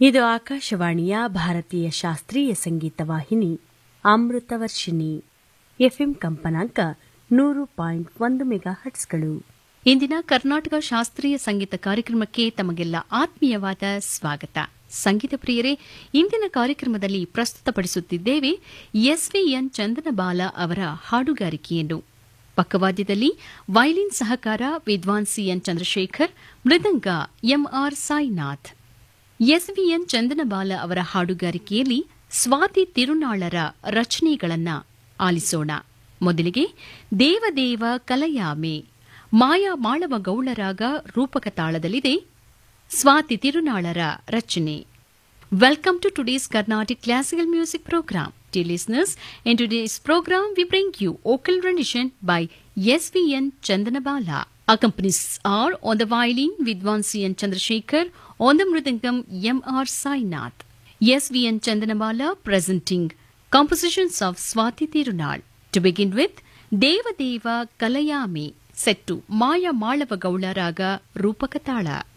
ಇದು ಆಕಾಶವಾಣಿಯ ಭಾರತೀಯ ಶಾಸ್ತ್ರೀಯ ಸಂಗೀತ ವಾಹಿನಿ ಅಮೃತವರ್ಷಿಣಿ ಎಫ್ಎಂ ಕಂಪನಾಂಕ 100.1 ಮೆಗಾಹರ್ಟ್ಸ್ಗಳು. ಇಂದಿನ ಕರ್ನಾಟಕ ಶಾಸ್ತ್ರೀಯ ಸಂಗೀತ ಕಾರ್ಯಕ್ರಮಕ್ಕೆ ತಮಗೆಲ್ಲ ಆತ್ಮೀಯವಾದ ಸ್ವಾಗತ. ಸಂಗೀತ ಪ್ರಿಯರೇ, ಇಂದಿನ ಕಾರ್ಯಕ್ರಮದಲ್ಲಿ ಪ್ರಸ್ತುತಪಡಿಸುತ್ತಿದ್ದೇವೆ ಎಸ್ವಿಎನ್ ಚಂದನಬಾಲ ಅವರ ಹಾಡುಗಾರಿಕೆಯನ್ನು. ಪಕ್ಕವಾದ್ಯದಲ್ಲಿ ವಯಲಿನ್ ಸಹಕಾರ ವಿದ್ವಾನ್ ಸಿಎನ್ ಚಂದ್ರಶೇಖರ್, ಮೃದಂಗ ಎಂಆರ್ ಸಾಯಿನಾಥ್. ಎಸ್ವಿಎನ್ ಚಂದನಬಾಲ ಅವರ ಹಾಡುಗಾರಿಕೆಯಲ್ಲಿ ಸ್ವಾತಿ ತಿರುನಾಳರ ರಚನೆಗಳನ್ನು ಆಲಿಸೋಣ. ಮೊದಲಿಗೆ ದೇವದೇವ ಕಲಯಾಮೆ ಮಾಯಾ ಮಾಳವ ಗೌಳರಾಗ ರೂಪಕ ತಾಳದಲ್ಲಿದೆ ಸ್ವಾತಿ ತಿರುನಾಳರ ರಚನೆ. Welcome to today's Carnatic Classical Music Program. Dear listeners, in today's program we bring you vocal rendition by SVN Chandanabala. Accompanies are on the violin Vidwan C.N. Chandrasekhar, on the mridangam M.R. Sainath. SVN Chandanabala presenting compositions of Swati Tirunal. To begin with, Deva Deva Kalayami, set to Maya Malava Gaula Raga Rupakatala.